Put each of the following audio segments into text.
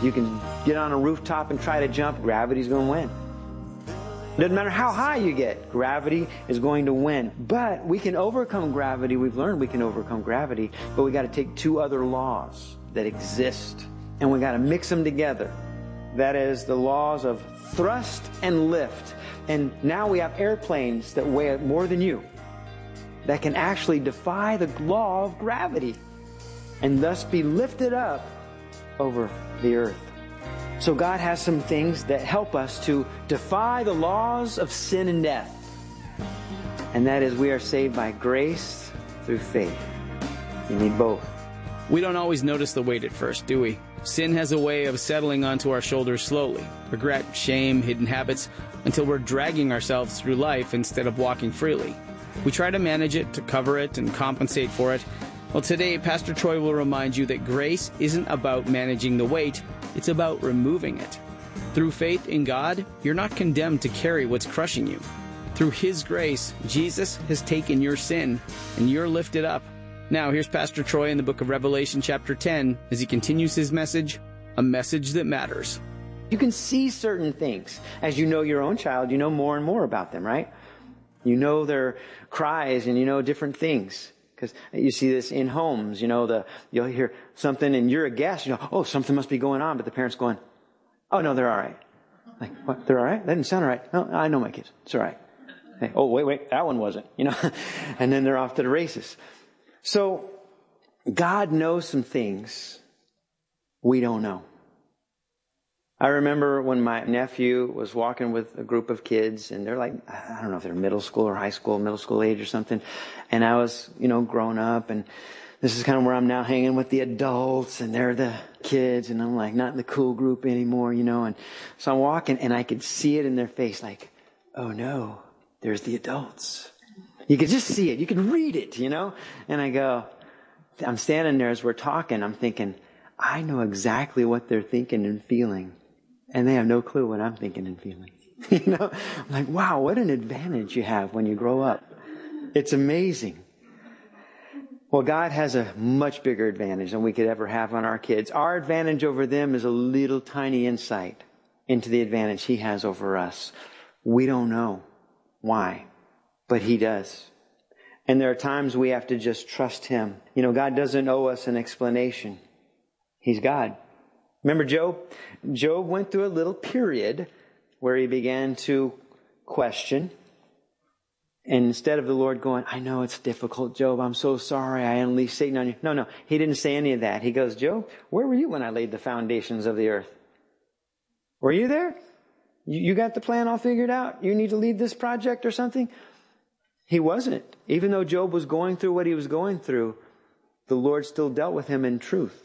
You can get on a rooftop and try to jump. Gravity's going to win. Doesn't matter how high you get, gravity is going to win. But we can overcome gravity. We've learned we can overcome gravity, but we got to take two other laws that exist, and we got to mix them together. That is the laws of thrust and lift. And now we have airplanes that weigh more than you, that can actually defy the law of gravity and thus be lifted up over the earth. So God has some things that help us to defy the laws of sin and death. And that is, we are saved by grace through faith. You need both. We don't always notice the weight at first, do we? Sin has a way of settling onto our shoulders slowly. Regret, shame, hidden habits, until we're dragging ourselves through life instead of walking freely. We try to manage it, to cover it, and compensate for it. Well, today, Pastor Troy will remind you that grace isn't about managing the weight, it's about removing it. Through faith in God, you're not condemned to carry what's crushing you. Through His grace, Jesus has taken your sin, and you're lifted up. Now, here's Pastor Troy in the book of Revelation chapter 10, as he continues his message, a message that matters. You can see certain things. As you know your own child, you know more and more about them, right? You know their cries, and you know different things. Because you see this in homes, you'll hear something and you're a guest, oh, something must be going on, but the parent's going, oh, no, they're all right. Like, what, they're all right? That didn't sound all right. No, I know my kids. It's all right. Hey, oh, wait, that one wasn't, and then they're off to the races. So God knows some things we don't know. I remember when my nephew was walking with a group of kids, and they're like, I don't know if they're middle school or high school, middle school age or something. And I was, grown up, and this is kind of where I'm now hanging with the adults, and they're the kids, and I'm like not in the cool group anymore, And so I'm walking, and I could see it in their face, like, oh no, there's the adults. You could just see it. You could read it, And I go, I'm standing there as we're talking. I'm thinking, I know exactly what they're thinking and feeling. And they have no clue what I'm thinking and feeling. I'm like, wow, what an advantage you have when you grow up. It's amazing. Well, God has a much bigger advantage than we could ever have on our kids. Our advantage over them is a little tiny insight into the advantage He has over us. We don't know why, but He does. And there are times we have to just trust Him. God doesn't owe us an explanation. He's God. Remember Job? Job went through a little period where he began to question. And instead of the Lord going, I know it's difficult, Job. I'm so sorry. I unleashed Satan on you. No. He didn't say any of that. He goes, Job, where were you when I laid the foundations of the earth? Were you there? You got the plan all figured out? You need to lead this project or something? He wasn't. Even though Job was going through what he was going through, the Lord still dealt with him in truth.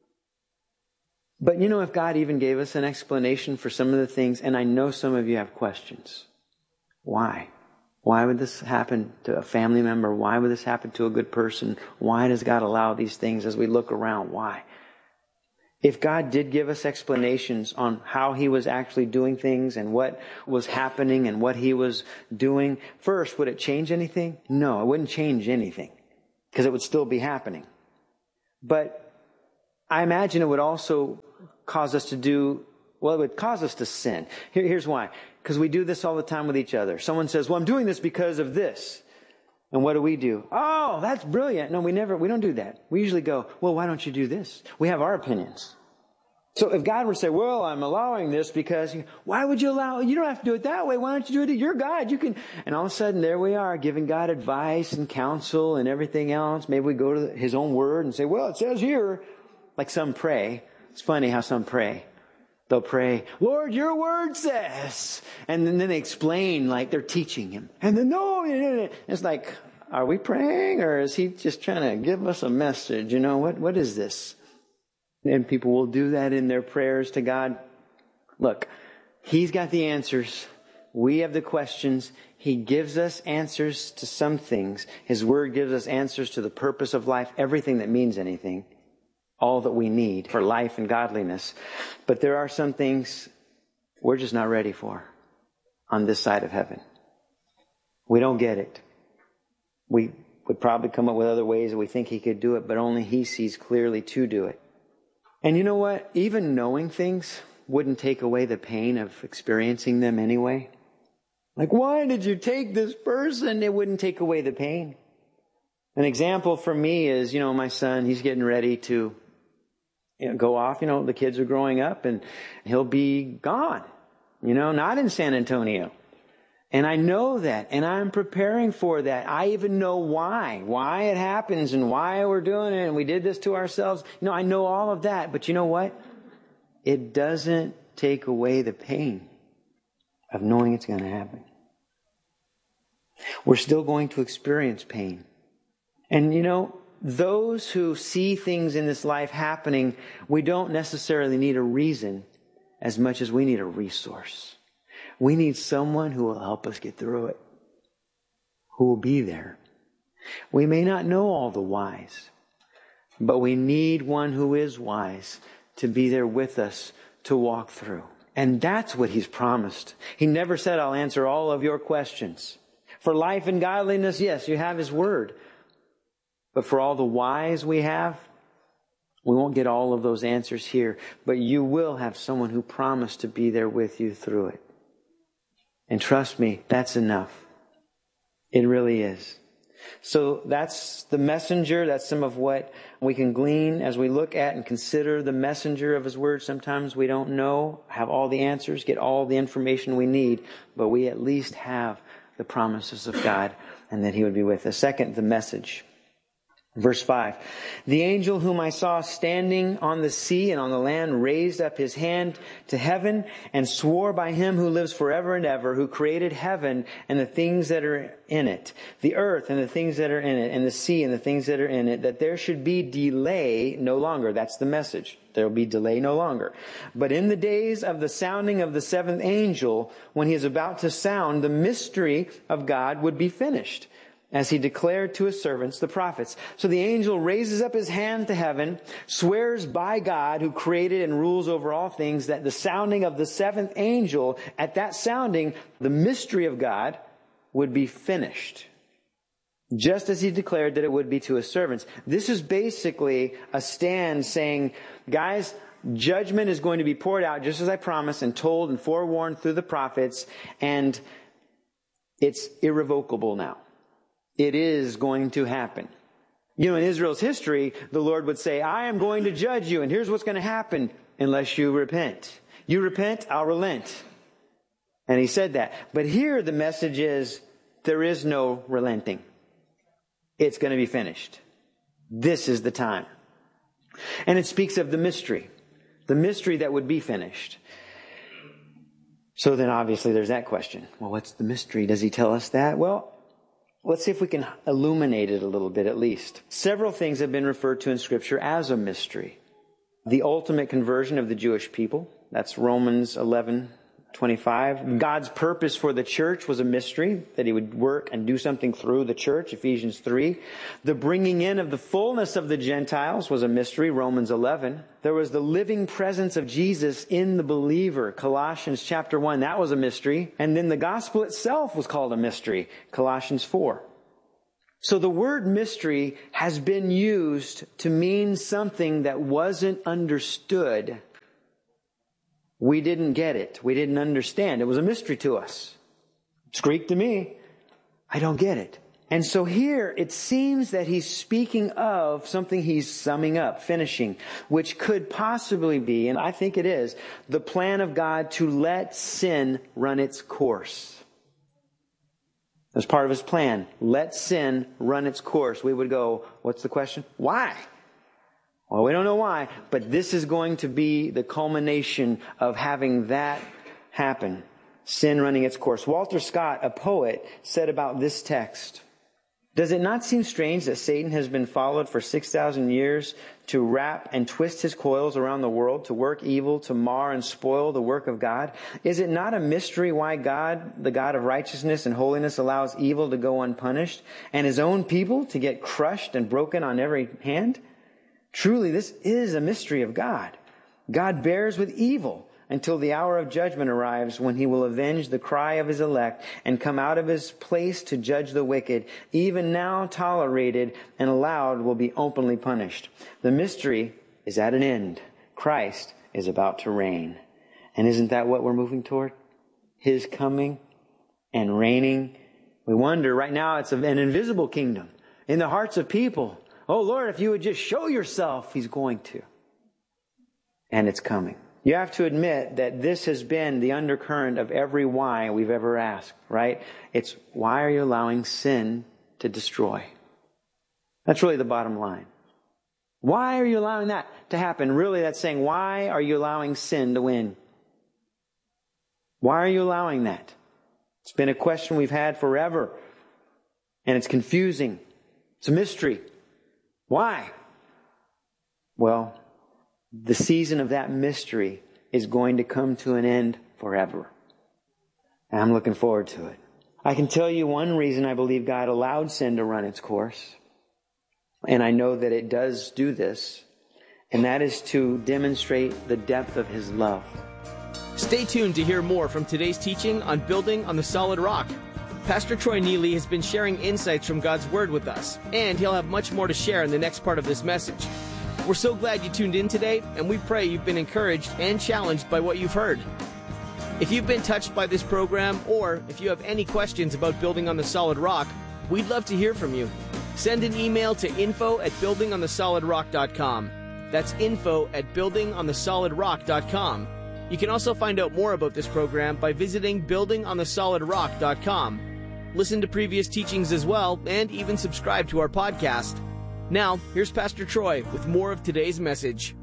But if God even gave us an explanation for some of the things, and I know some of you have questions. Why? Why would this happen to a family member? Why would this happen to a good person? Why does God allow these things as we look around? Why? If God did give us explanations on how He was actually doing things and what was happening and what He was doing, first, would it change anything? No, it wouldn't change anything, because it would still be happening. But I imagine it would also cause us to it would cause us to sin. Here's why. Because we do this all the time with each other. Someone says, well, I'm doing this because of this. And what do? Oh, that's brilliant. No, we don't do that. We usually go, well, why don't you do this? We have our opinions. So if God were to say, well, I'm allowing this because, why would you allow it? You don't have to do it that way. Why don't you do it? You're God. You can. And all of a sudden, there we are, giving God advice and counsel and everything else. Maybe we go to His own word and say, well, it says here, like some pray. It's funny how some pray. They'll pray, Lord, your word says. And then they explain like they're teaching Him. And then, no. It's like, are we praying, or is He just trying to give us a message? What is this? And people will do that in their prayers to God. Look, He's got the answers. We have the questions. He gives us answers to some things. His word gives us answers to the purpose of life, everything that means anything, all that we need for life and godliness. But there are some things we're just not ready for on this side of heaven. We don't get it. We would probably come up with other ways that we think He could do it, but only He sees clearly to do it. And you know what? Even knowing things wouldn't take away the pain of experiencing them anyway. Like, why did you take this person? It wouldn't take away the pain. An example for me is, my son, he's getting ready to go off. The kids are growing up and he'll be gone, not in San Antonio. And I know that, and I'm preparing for that. I even know why it happens and why we're doing it, and we did this to ourselves. I know all of that, but you know what? It doesn't take away the pain of knowing it's going to happen. We're still going to experience pain. And those who see things in this life happening, we don't necessarily need a reason as much as we need a resource. We need someone who will help us get through it, who will be there. We may not know all the whys, but we need one who is wise to be there with us to walk through. And that's what He's promised. He never said, I'll answer all of your questions. For life and godliness, yes, you have His Word. But for all the whys we have, we won't get all of those answers here. But you will have someone who promised to be there with you through it. And trust me, that's enough. It really is. So that's the messenger. That's some of what we can glean as we look at and consider the messenger of His Word. Sometimes we don't know, have all the answers, get all the information we need, but we at least have the promises of God and that He would be with us. Second, the message. Verse 5, the angel whom I saw standing on the sea and on the land raised up his hand to heaven and swore by Him who lives forever and ever, who created heaven and the things that are in it, the earth and the things that are in it, and the sea and the things that are in it, that there should be delay no longer. That's the message. There will be delay no longer. But in the days of the sounding of the seventh angel, when he is about to sound, the mystery of God would be finished, as He declared to His servants, the prophets. So the angel raises up his hand to heaven, swears by God who created and rules over all things, that the sounding of the seventh angel, at that sounding, the mystery of God would be finished, just as He declared that it would be to His servants. This is basically a stand saying, guys, judgment is going to be poured out just as I promised and told and forewarned through the prophets, and it's irrevocable now. It is going to happen. In Israel's history, the Lord would say, I am going to judge you, and here's what's going to happen unless you repent. You repent, I'll relent. And He said that. But here the message is, there is no relenting. It's going to be finished. This is the time. And it speaks of the mystery that would be finished. So then obviously there's that question. Well, what's the mystery? Does He tell us that? Well, let's see if we can illuminate it a little bit at least. Several things have been referred to in Scripture as a mystery. The ultimate conversion of the Jewish people. That's Romans 11:25. God's purpose for the church was a mystery, that He would work and do something through the church, Ephesians 3. The bringing in of the fullness of the Gentiles was a mystery, Romans 11. There was the living presence of Jesus in the believer, Colossians chapter 1. That was a mystery. And then the gospel itself was called a mystery, Colossians 4. So the word mystery has been used to mean something that wasn't understood. We didn't get it. We didn't understand. It was a mystery to us. It's Greek to me. I don't get it. And so here it seems that He's speaking of something He's summing up, finishing, which could possibly be, and I think it is, the plan of God to let sin run its course. As part of His plan, let sin run its course. We would go, what's the question? Why? Well, we don't know why, but this is going to be the culmination of having that happen. Sin running its course. Walter Scott, a poet, said about this text, does it not seem strange that Satan has been followed for 6,000 years to wrap and twist his coils around the world, to work evil, to mar and spoil the work of God? Is it not a mystery why God, the God of righteousness and holiness, allows evil to go unpunished and His own people to get crushed and broken on every hand? Truly, this is a mystery of God. God bears with evil until the hour of judgment arrives, when He will avenge the cry of His elect and come out of His place to judge the wicked. Even now tolerated and allowed will be openly punished. The mystery is at an end. Christ is about to reign. And isn't that what we're moving toward? His coming and reigning. We wonder, right now it's an invisible kingdom in the hearts of people. Oh Lord, if you would just show yourself, He's going to. And it's coming. You have to admit that this has been the undercurrent of every why we've ever asked, right? It's, why are you allowing sin to destroy? That's really the bottom line. Why are you allowing that to happen? Really, that's saying, why are you allowing sin to win? Why are you allowing that? It's been a question we've had forever. And it's confusing. It's a mystery. Why? Well, the season of that mystery is going to come to an end forever. And I'm looking forward to it. I can tell you one reason I believe God allowed sin to run its course. And I know that it does do this. And that is to demonstrate the depth of His love. Stay tuned to hear more from today's teaching on Building on the Solid Rock. Pastor Troy Neely has been sharing insights from God's Word with us, and he'll have much more to share in the next part of this message. We're so glad you tuned in today, and we pray you've been encouraged and challenged by what you've heard. If you've been touched by this program, or if you have any questions about building on the solid rock, we'd love to hear from you. Send an email to info@buildingonthesolidrock.com. That's info@buildingonthesolidrock.com. You can also find out more about this program by visiting buildingonthesolidrock.com. Listen to previous teachings as well, and even subscribe to our podcast. Now, here's Pastor Troy with more of today's message.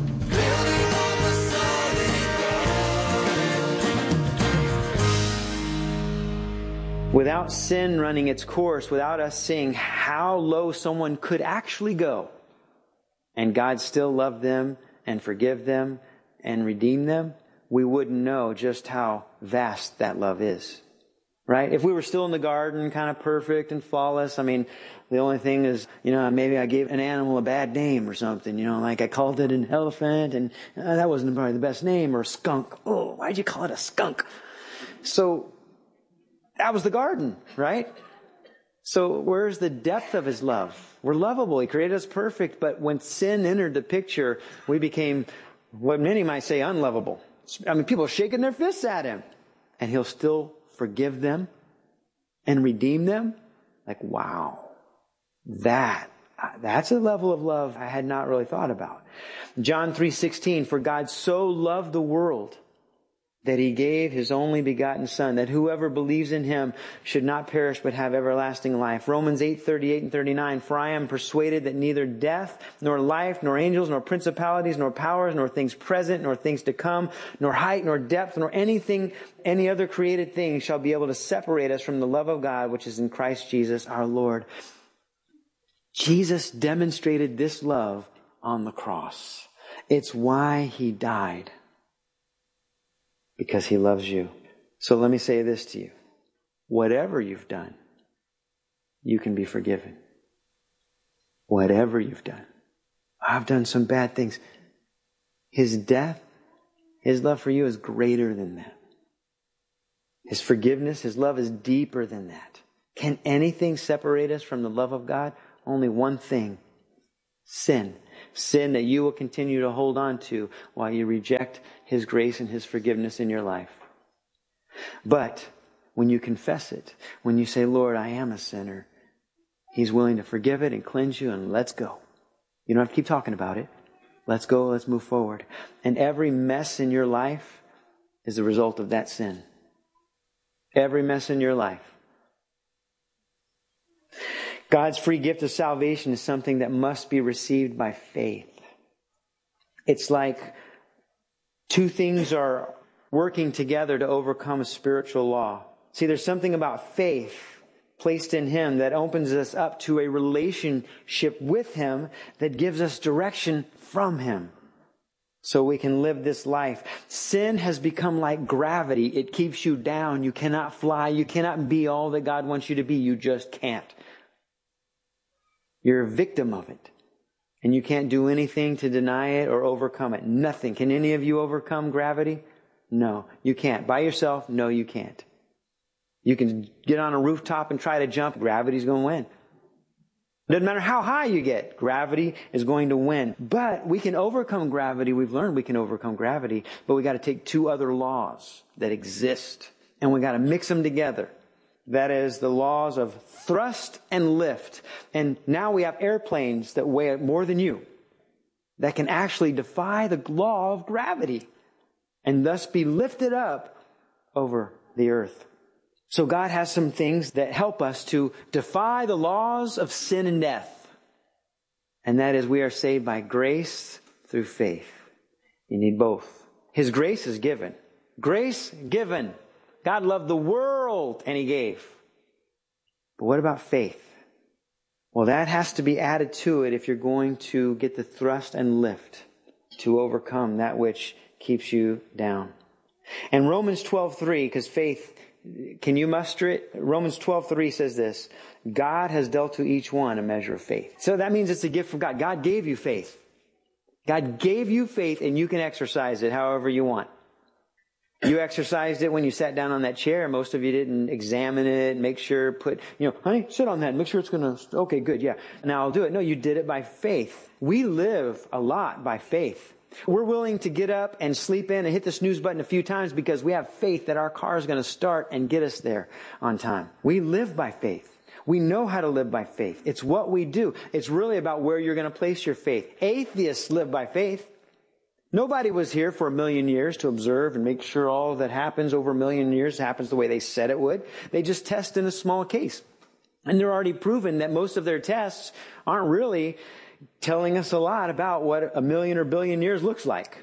Without sin running its course, without us seeing how low someone could actually go, and God still love them and forgive them and redeem them, we wouldn't know just how vast that love is. Right? If we were still in the garden, kind of perfect and flawless, I mean, the only thing is, maybe I gave an animal a bad name or something, like I called it an elephant, and that wasn't probably the best name, or a skunk. Oh, why'd you call it a skunk? So, that was the garden, right? So, where's the depth of His love? We're lovable. He created us perfect, but when sin entered the picture, we became what many might say unlovable. I mean, people are shaking their fists at Him, and He'll still forgive them and redeem them. Like, wow, that's a level of love I had not really thought about. John 3:16, for God so loved the world that He gave His only begotten Son, that whoever believes in Him should not perish but have everlasting life. Romans 8:38 and 39, for I am persuaded that neither death, nor life, nor angels, nor principalities, nor powers, nor things present, nor things to come, nor height, nor depth, nor any other created thing shall be able to separate us from the love of God, which is in Christ Jesus our Lord. Jesus demonstrated this love on the cross. It's why He died. Because He loves you. So let me say this to you. Whatever you've done, you can be forgiven. Whatever you've done. I've done some bad things. His death, His love for you is greater than that. His forgiveness, His love is deeper than that. Can anything separate us from the love of God? Only one thing. Sin. Sin that you will continue to hold on to while you reject His grace and His forgiveness in your life. But when you confess it, when you say, Lord, I am a sinner, He's willing to forgive it and cleanse you, and let's go. You don't have to keep talking about it. Let's go, let's move forward. And every mess in your life is the result of that sin. Every mess in your life. God's free gift of salvation is something that must be received by faith. It's like two things are working together to overcome a spiritual law. See, there's something about faith placed in Him that opens us up to a relationship with Him that gives us direction from Him so we can live this life. Sin has become like gravity. It keeps you down. You cannot fly. You cannot be all that God wants you to be. You just can't. You're a victim of it. And you can't do anything to deny it or overcome it. Nothing. Can any of you overcome gravity? No, you can't. By yourself? No, you can't. You can get on a rooftop and try to jump. Gravity's going to win. Doesn't matter how high you get, gravity is going to win. But we can overcome gravity. We've learned we can overcome gravity, but we got to take two other laws that exist, and we got to mix them together. That is the laws of thrust and lift. And now we have airplanes that weigh more than you, that can actually defy the law of gravity and thus be lifted up over the earth. So God has some things that help us to defy the laws of sin and death. And that is, we are saved by grace through faith. You need both. His grace is given. Grace given. God loved the world and He gave. But what about faith? Well, that has to be added to it if you're going to get the thrust and lift to overcome that which keeps you down. And Romans 12:3, because faith, can you muster it? Romans 12:3 says this: God has dealt to each one a measure of faith. So that means it's a gift from God. God gave you faith. God gave you faith, and you can exercise it however you want. You exercised it when you sat down on that chair. Most of you didn't examine it, make sure, honey, sit on that, make sure it's going to, okay, good, yeah. Now I'll do it. No, you did it by faith. We live a lot by faith. We're willing to get up and sleep in and hit the snooze button a few times because we have faith that our car is going to start and get us there on time. We live by faith. We know how to live by faith. It's what we do. It's really about where you're going to place your faith. Atheists live by faith. Nobody was here for 1,000,000 years to observe and make sure all that happens over 1,000,000 years happens the way they said it would. They just test in a small case. And they're already proven that most of their tests aren't really telling us a lot about what 1,000,000 or 1,000,000,000 years looks like.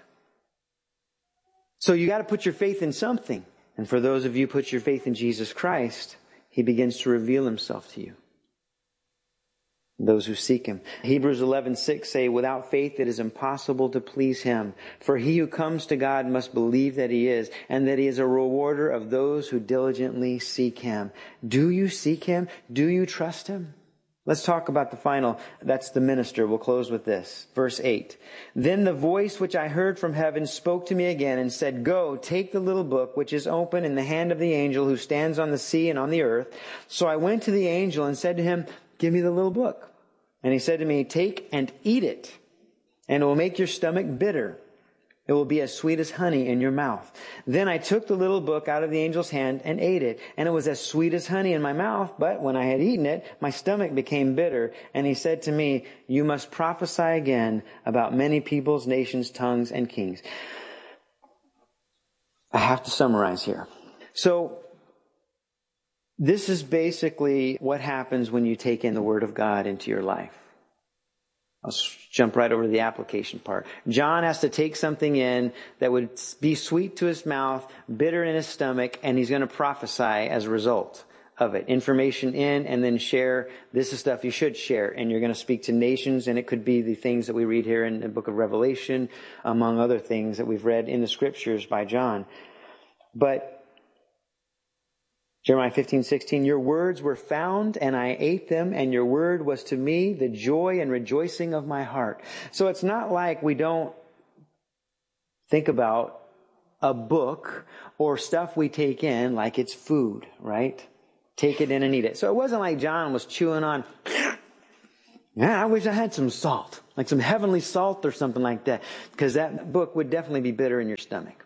So you got to put your faith in something. And for those of you who put your faith in Jesus Christ, He begins to reveal Himself to you. Those who seek Him. Hebrews 11:6 say, without faith it is impossible to please Him. For he who comes to God must believe that He is, and that He is a rewarder of those who diligently seek Him. Do you seek Him? Do you trust Him? Let's talk about the final. That's the minister. We'll close with this. Verse 8. Then the voice which I heard from heaven spoke to me again and said, go, take the little book which is open in the hand of the angel who stands on the sea and on the earth. So I went to the angel and said to him, give me the little book. And he said to me, take and eat it, and it will make your stomach bitter. It will be as sweet as honey in your mouth. Then I took the little book out of the angel's hand and ate it, and it was as sweet as honey in my mouth. But when I had eaten it, my stomach became bitter. And he said to me, you must prophesy again about many peoples, nations, tongues, and kings. I have to summarize here. So, this is basically what happens when you take in the Word of God into your life. I'll jump right over to the application part. John has to take something in that would be sweet to his mouth, bitter in his stomach, and he's going to prophesy as a result of it. Information in, and then share. This is stuff you should share. And you're going to speak to nations, and it could be the things that we read here in the book of Revelation, among other things that we've read in the Scriptures by John. But Jeremiah 15:16, your words were found and I ate them, and your word was to me the joy and rejoicing of my heart. So it's not like we don't think about a book or stuff we take in like it's food, right? Take it in and eat it. So it wasn't like John was chewing on, yeah, I wish I had some salt, like some heavenly salt or something like that, because that book would definitely be bitter in your stomach.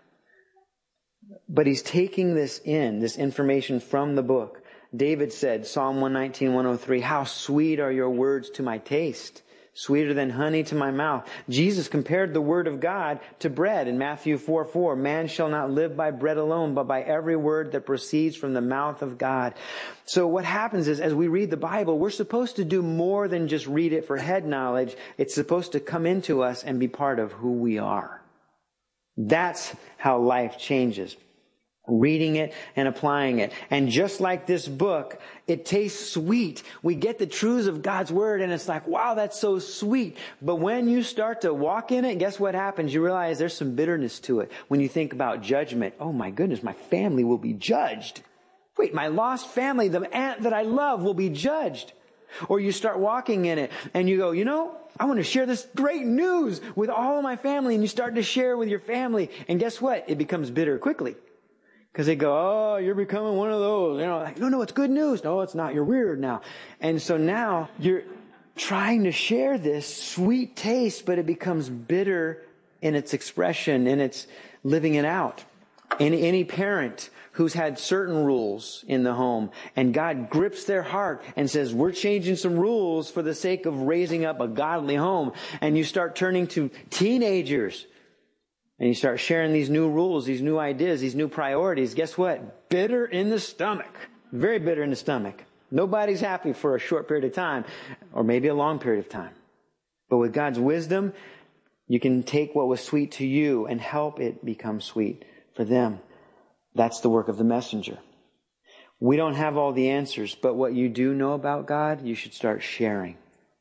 But he's taking this in, this information from the book. David said, Psalm 119:103, how sweet are your words to my taste, sweeter than honey to my mouth. Jesus compared the word of God to bread in Matthew 4:4. Man shall not live by bread alone, but by every word that proceeds from the mouth of God. So what happens is, as we read the Bible, we're supposed to do more than just read it for head knowledge. It's supposed to come into us and be part of who we are. That's how life changes. Reading it and applying it. And just like this book, it tastes sweet. We get the truths of God's Word and it's like, wow, that's so sweet. But when you start to walk in it, guess what happens? You realize there's some bitterness to it. When you think about judgment, oh my goodness, my family will be judged. Wait, my lost family, the aunt that I love, will be judged. Or you start walking in it and you go, I want to share this great news with all of my family. And you start to share with your family. And guess what? It becomes bitter quickly. Because they go, oh, you're becoming one of those. Like, no, it's good news. No, it's not. You're weird now. And so now trying to share this sweet taste, but it becomes bitter in its expression, in its living it out. Any parent who's had certain rules in the home, and God grips their heart and says, we're changing some rules for the sake of raising up a godly home. And you start turning to teenagers and you start sharing these new rules, these new ideas, these new priorities. Guess what? Bitter in the stomach. Very bitter in the stomach. Nobody's happy for a short period of time, or maybe a long period of time. But with God's wisdom, you can take what was sweet to you and help it become sweet for them. That's the work of the messenger. We don't have all the answers, but what you do know about God, you should start sharing.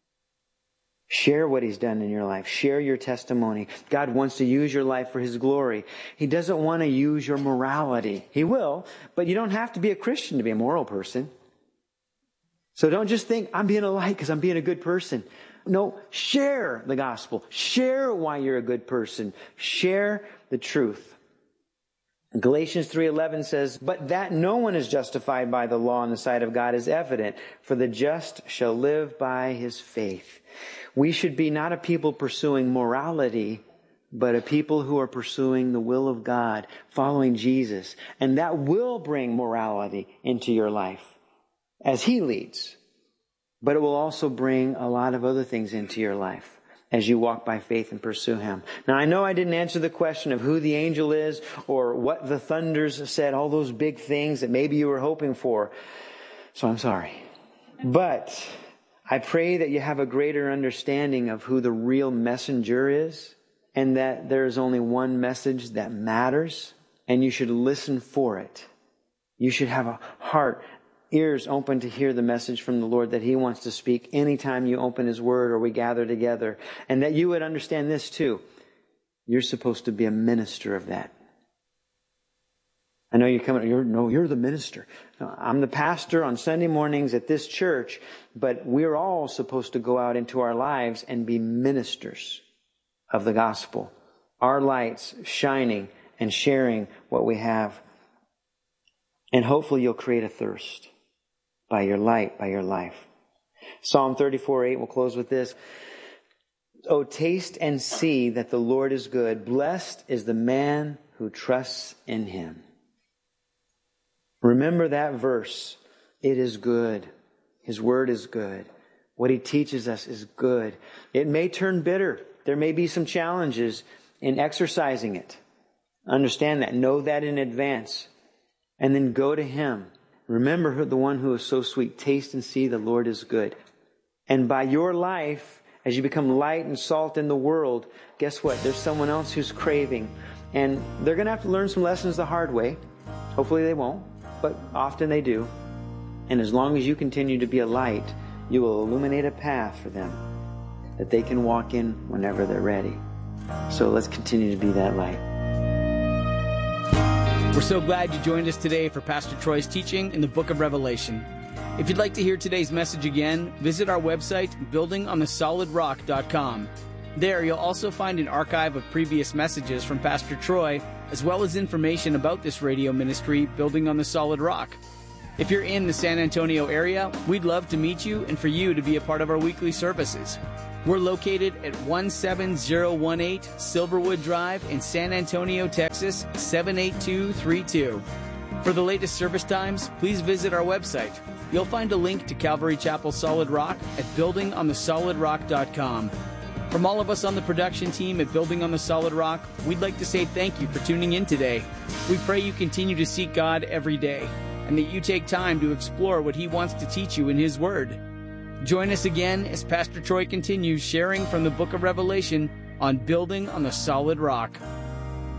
Share what He's done in your life. Share your testimony. God wants to use your life for His glory. He doesn't want to use your morality. He will, but you don't have to be a Christian to be a moral person. So don't just think, I'm being a light because I'm being a good person. No, share the gospel. Share why you're a good person. Share the truth. Galatians 3:11 says, but that no one is justified by the law in the sight of God is evident, for the just shall live by his faith. We should be not a people pursuing morality, but a people who are pursuing the will of God, following Jesus. And that will bring morality into your life as He leads. But it will also bring a lot of other things into your life as you walk by faith and pursue Him. Now, I know I didn't answer the question of who the angel is or what the thunders said, all those big things that maybe you were hoping for. So I'm sorry. But I pray that you have a greater understanding of who the real messenger is, and that there is only one message that matters, and you should listen for it. You should have a heart, ears open to hear the message from the Lord that He wants to speak anytime you open His Word or we gather together. And that you would understand this too. You're supposed to be a minister of that. I know you're coming, you're the minister. No, I'm the pastor on Sunday mornings at this church, but we're all supposed to go out into our lives and be ministers of the gospel. Our lights shining and sharing what we have. And hopefully you'll create a thirst by your light, by your life. Psalm 34:8, we'll close with this. Oh, taste and see that the Lord is good. Blessed is the man who trusts in Him. Remember that verse. It is good. His word is good. What He teaches us is good. It may turn bitter. There may be some challenges in exercising it. Understand that. Know that in advance. And then go to Him. Remember the one who is so sweet. Taste and see the Lord is good. And by your life, as you become light and salt in the world, guess what? There's someone else who's craving. And they're going to have to learn some lessons the hard way. Hopefully they won't, but often they do. And as long as you continue to be a light, you will illuminate a path for them that they can walk in whenever they're ready. So let's continue to be that light. We're so glad you joined us today for Pastor Troy's teaching in the book of Revelation. If you'd like to hear today's message again, visit our website, buildingonthesolidrock.com. There you'll also find an archive of previous messages from Pastor Troy, as well as information about this radio ministry, Building on the Solid Rock. If you're in the San Antonio area, we'd love to meet you and for you to be a part of our weekly services. We're located at 17018 Silverwood Drive in San Antonio, Texas, 78232. For the latest service times, please visit our website. You'll find a link to Calvary Chapel Solid Rock at buildingonthesolidrock.com. From all of us on the production team at Building on the Solid Rock, we'd like to say thank you for tuning in today. We pray you continue to seek God every day, and that you take time to explore what He wants to teach you in His Word. Join us again as Pastor Troy continues sharing from the book of Revelation on Building on the Solid Rock.